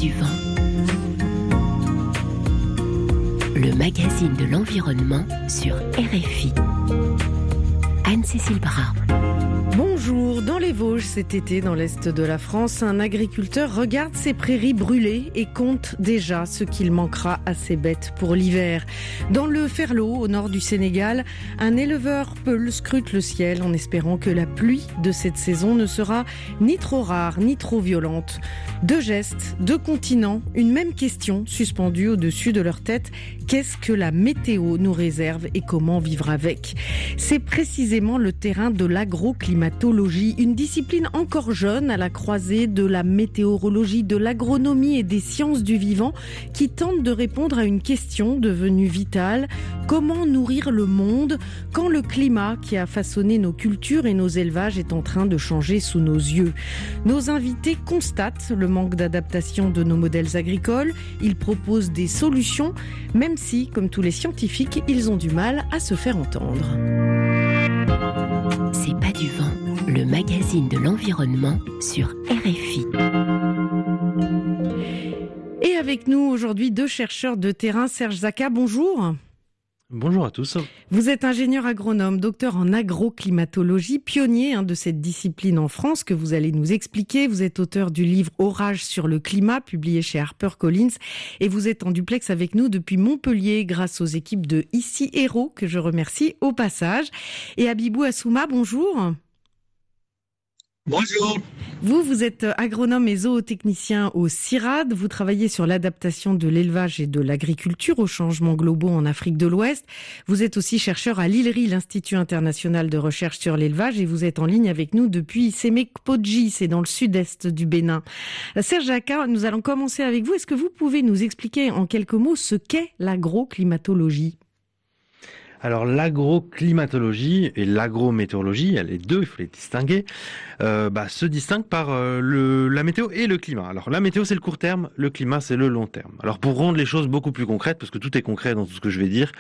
du vent. Le magazine de l'environnement sur RFI. Anne-Cécile Bras. Bonjour, dans les Vosges cet été, dans l'est de la France, un agriculteur regarde ses prairies brûler et compte déjà ce qu'il manquera à ses bêtes pour l'hiver. Dans le Ferlo, au nord du Sénégal, un éleveur peul scrute le ciel en espérant que la pluie de cette saison ne sera ni trop rare ni trop violente. Deux gestes, deux continents, une même question suspendue au-dessus de leur tête. Qu'est-ce que la météo nous réserve et comment vivre avec ? C'est précisément le terrain de l'agroclimatologie, une discipline encore jeune à la croisée de la météorologie, de l'agronomie et des sciences du vivant qui tente de répondre à une question devenue vitale. Comment nourrir le monde quand le climat qui a façonné nos cultures et nos élevages est en train de changer sous nos yeux ? Nos invités constatent le manque d'adaptation de nos modèles agricoles. Ils proposent des solutions, même si, comme tous les scientifiques, ils ont du mal à se faire entendre. C'est pas du vent, le magazine de l'environnement sur RFI. Et avec nous aujourd'hui, deux chercheurs de terrain. Serge Zaka, bonjour. Bonjour à tous. Vous êtes ingénieur agronome, docteur en agroclimatologie, pionnier de cette discipline en France que vous allez nous expliquer. Vous êtes auteur du livre Orage sur le climat, publié chez HarperCollins. Et vous êtes en duplex avec nous depuis Montpellier grâce aux équipes de Ici Héros, que je remercie au passage. Et Abibou Assouma, bonjour. Bonjour. Vous êtes agronome et zootechnicien au CIRAD. Vous travaillez sur l'adaptation de l'élevage et de l'agriculture aux changements globaux en Afrique de l'Ouest. Vous êtes aussi chercheur à l'ILRI, l'Institut international de recherche sur l'élevage, et vous êtes en ligne avec nous depuis Sémé-Kpodji, c'est dans le sud-est du Bénin. Serge Zaka, nous allons commencer avec vous. Est-ce que vous pouvez nous expliquer en quelques mots ce qu'est l'agroclimatologie ? Alors l'agroclimatologie et l'agrométéorologie, les deux, il faut les distinguer, se distinguent par la météo et le climat. Alors la météo c'est le court terme, le climat c'est le long terme. Alors pour rendre les choses beaucoup plus concrètes, parce que tout est concret dans tout ce que je vais dire,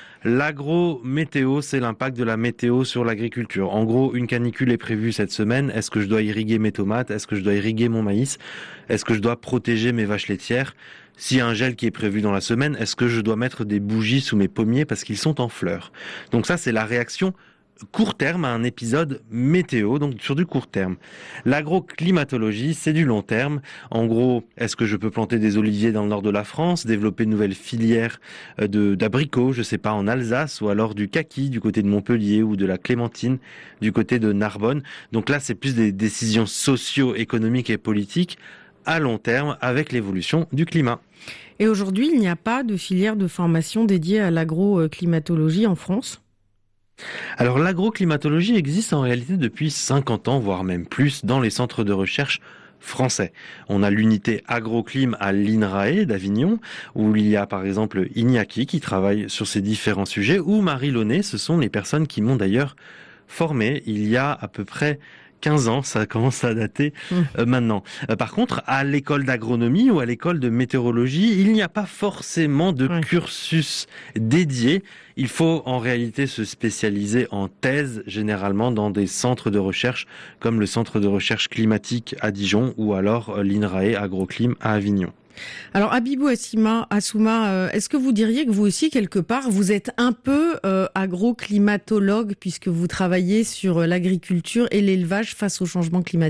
l'agrométéo c'est l'impact de la météo sur l'agriculture. En gros, une canicule est prévue cette semaine, est-ce que je dois irriguer mes tomates, est-ce que je dois irriguer mon maïs, est-ce que je dois protéger mes vaches laitières ? S'il y a un gel qui est prévu dans la semaine, est-ce que je dois mettre des bougies sous mes pommiers parce qu'ils sont en fleurs ? Donc ça, c'est la réaction court terme à un épisode météo, donc sur du court terme. L'agroclimatologie, c'est du long terme. En gros, est-ce que je peux planter des oliviers dans le nord de la France, développer une nouvelle filière d'abricots, je sais pas, en Alsace, ou alors du kaki du côté de Montpellier, ou de la clémentine du côté de Narbonne. Donc là, c'est plus des décisions socio-économiques et politiques à long terme avec l'évolution du climat. Et aujourd'hui, il n'y a pas de filière de formation dédiée à l'agroclimatologie en France ? Alors l'agroclimatologie existe en réalité depuis 50 ans, voire même plus, dans les centres de recherche français. On a l'unité agroclim à l'INRAE d'Avignon, où il y a par exemple Iñaki qui travaille sur ces différents sujets, ou Marie Launay, ce sont les personnes qui m'ont d'ailleurs formé il y a à peu près 15 ans, ça commence à dater maintenant. Par contre, à l'école d'agronomie ou à l'école de météorologie, il n'y a pas forcément de cursus dédié. Il faut en réalité se spécialiser en thèse, généralement dans des centres de recherche, comme le centre de recherche climatique à Dijon ou alors l'INRAE Agroclim à Avignon. Alors Abibou Assouma, est-ce que vous diriez que vous aussi, quelque part, vous êtes un peu agroclimatologue puisque vous travaillez sur l'agriculture et l'élevage face au changement climatique ?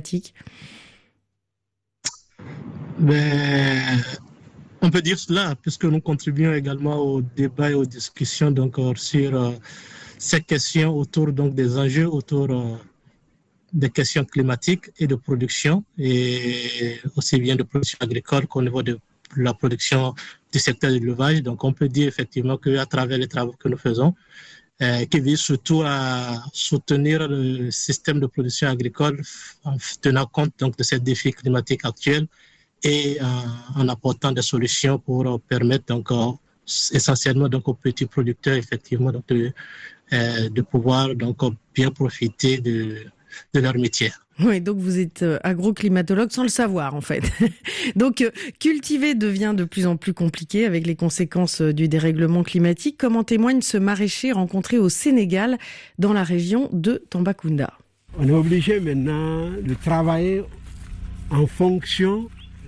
On peut dire cela, puisque nous contribuons également au débat et aux discussions donc, sur ces questions autour donc, des enjeux autour des questions climatiques et de production, et aussi bien de production agricole qu'au niveau de la production du secteur de l'élevage. Donc on peut dire effectivement qu'à travers les travaux que nous faisons, qui visent surtout à soutenir le système de production agricole en tenant compte donc, de ces défis climatiques actuels et en apportant des solutions pour permettre donc, essentiellement donc, aux petits producteurs effectivement donc, de pouvoir donc, bien profiter de leur métier. Oui, donc vous êtes agroclimatologue sans le savoir en fait. Donc cultiver devient de plus en plus compliqué avec les conséquences du dérèglement climatique, comme en témoigne ce maraîcher rencontré au Sénégal dans la région de Tambacounda. On est obligé maintenant de travailler en fonction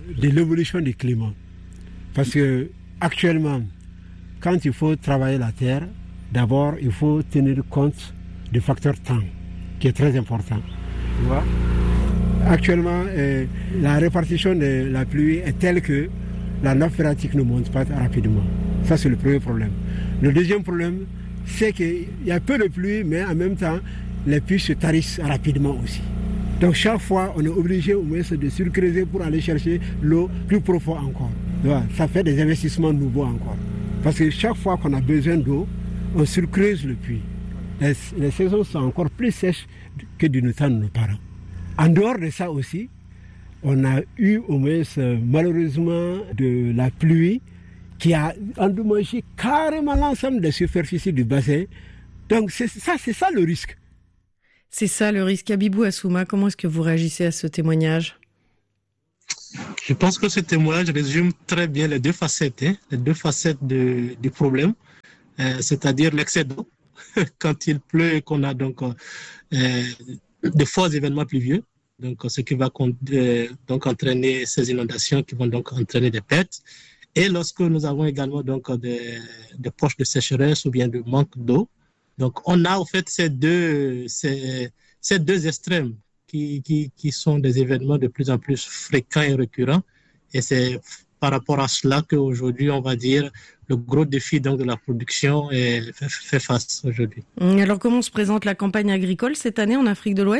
de l'évolution du climat. Parce que actuellement, quand il faut travailler la terre, d'abord il faut tenir compte du facteur temps, qui est très important. Tu vois? Actuellement, la répartition de la pluie est telle que la nappe phréatique ne monte pas rapidement. Ça, c'est le premier problème. Le deuxième problème, c'est qu'il y a peu de pluie, mais en même temps, les pluies se tarissent rapidement aussi. Donc chaque fois, on est obligé au moins de surcreuser pour aller chercher l'eau plus profonde encore. Ça fait des investissements nouveaux encore. Parce que chaque fois qu'on a besoin d'eau, on surcreuse le puits. Les saisons sont encore plus sèches que du temps de nos parents. En dehors de ça aussi, on a eu au moins malheureusement de la pluie qui a endommagé carrément l'ensemble des superficies du bassin. Donc c'est ça le risque. C'est ça le risque. Habibou Assouma, comment est-ce que vous réagissez à ce témoignage ? Je pense que ce témoignage résume très bien les deux facettes du problème, c'est-à-dire l'excès d'eau quand il pleut et qu'on a donc de forts événements pluvieux, donc ce qui va donc entraîner ces inondations qui vont donc entraîner des pertes. Et lorsque nous avons également donc des poches de sécheresse ou bien de manque d'eau, donc on a en fait ces deux extrêmes qui sont des événements de plus en plus fréquents et récurrents. Et c'est par rapport à cela qu'aujourd'hui, on va dire, le gros défi donc, de la production fait face aujourd'hui. Alors comment se présente la campagne agricole cette année en Afrique de l'Ouest ?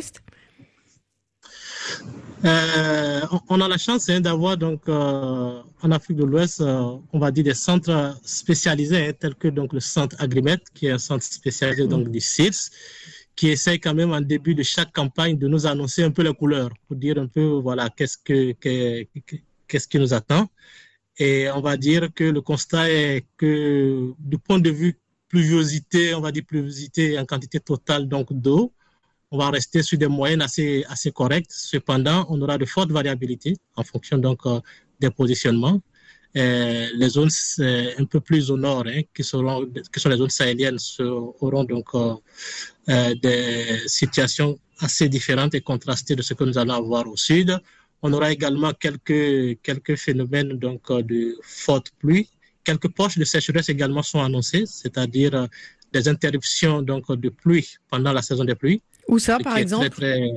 On a la chance d'avoir donc en Afrique de l'Ouest, on va dire des centres spécialisés tels que donc le centre Agrimet, qui est un centre spécialisé donc du CIRS, qui essaye quand même en début de chaque campagne de nous annoncer un peu les couleurs pour dire un peu voilà qu'est-ce qui nous attend. Et on va dire que le constat est que du point de vue pluviosité, on va dire pluviosité en quantité totale donc d'eau, on va rester sur des moyennes assez correctes. Cependant, on aura de fortes variabilités en fonction donc des positionnements. Les zones un peu plus au nord, qui sont les zones sahéliennes, auront donc des situations assez différentes et contrastées de ce que nous allons avoir au sud. On aura également quelques phénomènes donc de fortes pluies. Quelques poches de sécheresse également sont annoncées, c'est-à-dire des interruptions donc de pluie pendant la saison des pluies. Où ça, par exemple ?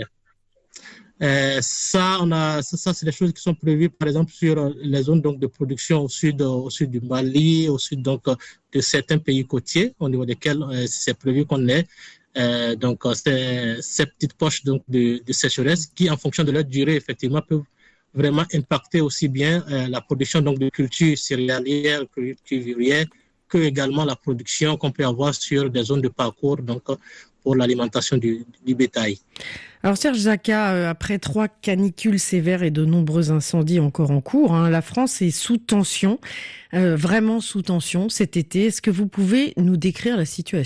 Ça, c'est des choses qui sont prévues, par exemple, sur les zones donc de production au sud du Mali, au sud donc de certains pays côtiers, au niveau desquels c'est prévu qu'on ait donc ces petites poches donc de sécheresse qui, en fonction de leur durée, effectivement, peuvent vraiment impacter aussi bien la production donc de cultures céréalières, cultures vivrières, que également la production qu'on peut avoir sur des zones de parcours donc pour l'alimentation du bétail. Alors Serge Zaka, après 3 canicules sévères et de nombreux incendies encore en cours, la France est sous tension, vraiment sous tension cet été. Est-ce que vous pouvez nous décrire la situation ?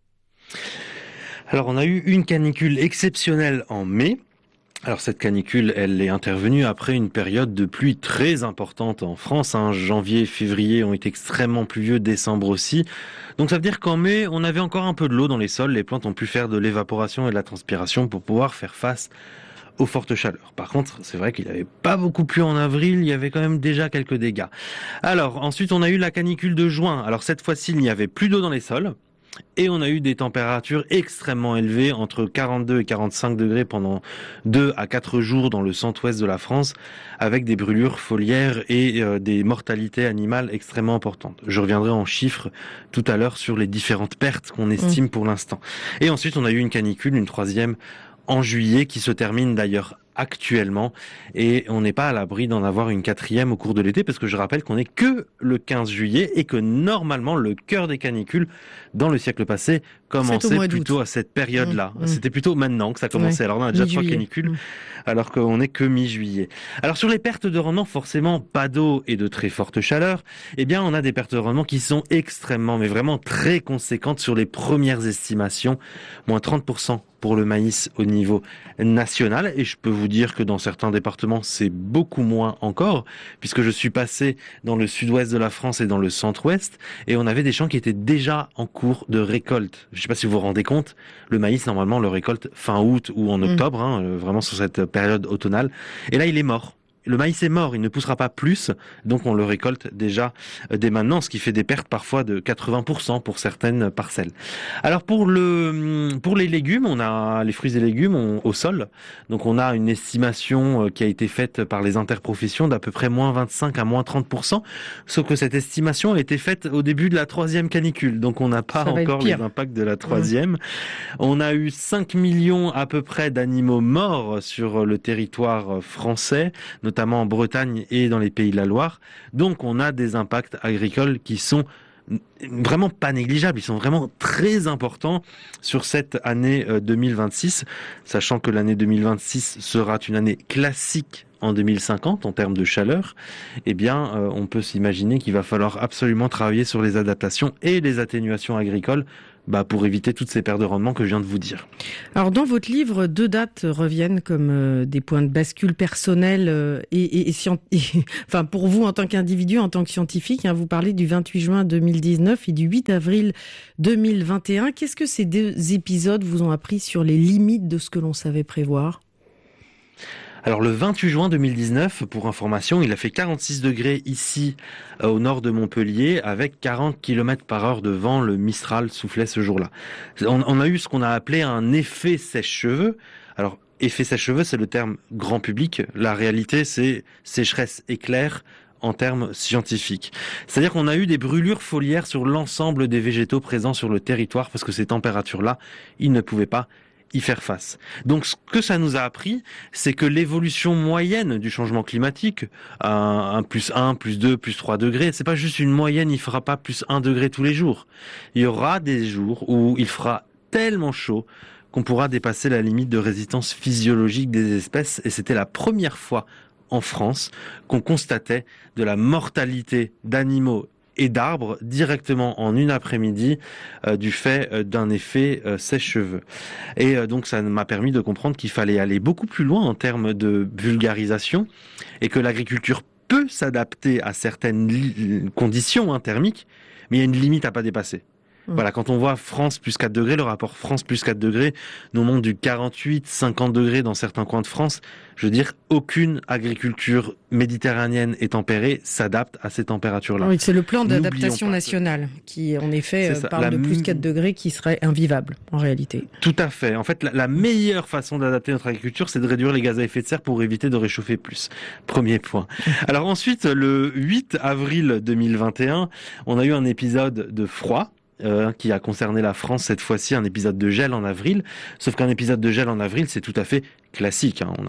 Alors on a eu une canicule exceptionnelle en mai. Alors cette canicule, elle est intervenue après une période de pluie très importante en France. Janvier et février ont été extrêmement pluvieux, décembre aussi. Donc ça veut dire qu'en mai, on avait encore un peu de l'eau dans les sols. Les plantes ont pu faire de l'évaporation et de la transpiration pour pouvoir faire face aux fortes chaleurs. Par contre, c'est vrai qu'il n'y avait pas beaucoup plu en avril, il y avait quand même déjà quelques dégâts. Alors ensuite, on a eu la canicule de juin. Alors cette fois-ci, il n'y avait plus d'eau dans les sols. Et on a eu des températures extrêmement élevées, entre 42 et 45 degrés pendant 2 à 4 jours dans le centre-ouest de la France, avec des brûlures foliaires et des mortalités animales extrêmement importantes. Je reviendrai en chiffres tout à l'heure sur les différentes pertes qu'on estime pour l'instant. Et ensuite, on a eu une canicule, une troisième, en juillet, qui se termine d'ailleurs actuellement, et on n'est pas à l'abri d'en avoir une quatrième au cours de l'été, parce que je rappelle qu'on n'est que le 15 juillet et que normalement le cœur des canicules dans le siècle passé commençait plutôt à cette période-là. C'était plutôt maintenant que ça commençait. Alors on a déjà 3 canicules, alors qu'on n'est que mi-juillet. Alors sur les pertes de rendement, forcément pas d'eau et de très forte chaleur, eh bien on a des pertes de rendement qui sont extrêmement, mais vraiment très conséquentes sur les premières estimations, moins 30% pour le maïs au niveau national, et je peux vous dire que dans certains départements c'est beaucoup moins encore, puisque je suis passé dans le sud-ouest de la France et dans le centre-ouest, et on avait des champs qui étaient déjà en cours de récolte. Je ne sais pas si vous vous rendez compte, le maïs normalement le récolte fin août ou en octobre, vraiment sur cette période automnale, et là il est mort. le maïs est mort, il ne poussera pas plus, donc on le récolte déjà dès maintenant, ce qui fait des pertes parfois de 80% pour certaines parcelles. Alors pour les légumes, on a les fruits et légumes au sol, donc on a une estimation qui a été faite par les interprofessions d'à peu près moins 25 à moins 30%, sauf que cette estimation a été faite au début de la 3e canicule, donc on n'a pas encore les impacts de la 3e. On a eu 5 millions à peu près d'animaux morts sur le territoire français, notamment en Bretagne et dans les Pays de la Loire. Donc on a des impacts agricoles qui sont vraiment pas négligeables, ils sont vraiment très importants sur cette année 2026, sachant que l'année 2026 sera une année classique en 2050 en termes de chaleur. Eh bien, on peut s'imaginer qu'il va falloir absolument travailler sur les adaptations et les atténuations agricoles pour éviter toutes ces pertes de rendement que je viens de vous dire. Alors dans votre livre, 2 dates reviennent comme des points de bascule personnels enfin pour vous en tant qu'individu, en tant que scientifique. Vous parlez du 28 juin 2019 et du 8 avril 2021. Qu'est-ce que ces 2 épisodes vous ont appris sur les limites de ce que l'on savait prévoir ? Alors le 28 juin 2019, pour information, il a fait 46 degrés ici au nord de Montpellier avec 40 km/h de vent. Le Mistral soufflait ce jour-là. On a eu ce qu'on a appelé un effet sèche-cheveux. Alors effet sèche-cheveux, c'est le terme grand public. La réalité, c'est sécheresse éclair en termes scientifiques. C'est-à-dire qu'on a eu des brûlures foliaires sur l'ensemble des végétaux présents sur le territoire parce que ces températures-là, ils ne pouvaient pas y faire face. Donc ce que ça nous a appris, c'est que l'évolution moyenne du changement climatique, un plus 1, plus 2, plus 3 degrés, c'est pas juste une moyenne, il fera pas plus 1 degré tous les jours. Il y aura des jours où il fera tellement chaud qu'on pourra dépasser la limite de résistance physiologique des espèces, et c'était la première fois en France qu'on constatait de la mortalité d'animaux et d'arbres directement en une après-midi du fait d'un effet sèche-cheveux. Et donc ça m'a permis de comprendre qu'il fallait aller beaucoup plus loin en termes de vulgarisation et que l'agriculture peut s'adapter à certaines conditions thermiques, mais il y a une limite à pas dépasser. Voilà, quand on voit France plus 4 degrés, le rapport France plus 4 degrés nous montre du 48, 50 degrés dans certains coins de France. Je veux dire, aucune agriculture méditerranéenne et tempérée s'adapte à ces températures-là. Oui, c'est le plan d'adaptation nationale qui, en effet, parle de plus 4 degrés qui serait invivable, en réalité. Tout à fait. En fait, la meilleure façon d'adapter notre agriculture, c'est de réduire les gaz à effet de serre pour éviter de réchauffer plus. Premier point. Alors ensuite, le 8 avril 2021, on a eu un épisode de froid. Qui a concerné la France cette fois-ci, un épisode de gel en avril. Sauf qu'un épisode de gel en avril, c'est tout à fait classique. On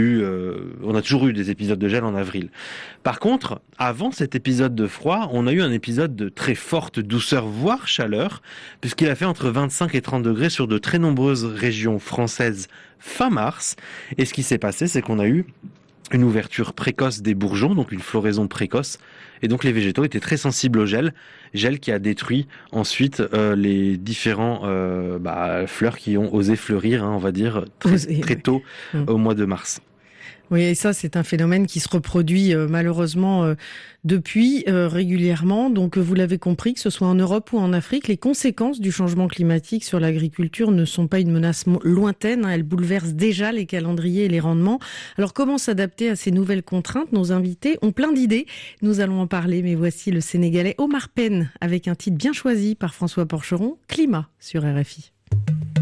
a toujours eu des épisodes de gel en avril. Par contre, avant cet épisode de froid, on a eu un épisode de très forte douceur, voire chaleur, puisqu'il a fait entre 25 et 30 degrés sur de très nombreuses régions françaises fin mars. Et ce qui s'est passé, c'est qu'on a eu une ouverture précoce des bourgeons, donc une floraison précoce, et donc les végétaux étaient très sensibles au gel qui a détruit ensuite les différents fleurs qui ont osé fleurir, on va dire, très tôt au mois de mars. Oui, et ça, c'est un phénomène qui se reproduit malheureusement depuis régulièrement. Donc, vous l'avez compris, que ce soit en Europe ou en Afrique, les conséquences du changement climatique sur l'agriculture ne sont pas une menace lointaine. Elles bouleversent déjà les calendriers et les rendements. Alors, comment s'adapter à ces nouvelles contraintes ? Nos invités ont plein d'idées. Nous allons en parler, mais voici le Sénégalais Omar Pène avec un titre bien choisi par François Porcheron, Climat sur RFI.